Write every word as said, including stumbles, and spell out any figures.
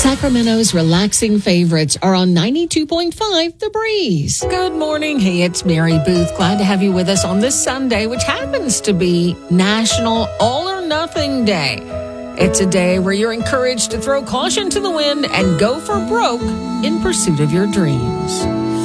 Sacramento's relaxing favorites are on ninety-two point five The Breeze. Good morning. Hey, it's Mary Booth. Glad to have you with us on this Sunday, which happens to be National All or Nothing Day. It's a day where you're encouraged to throw caution to the wind and go for broke in pursuit of your dreams.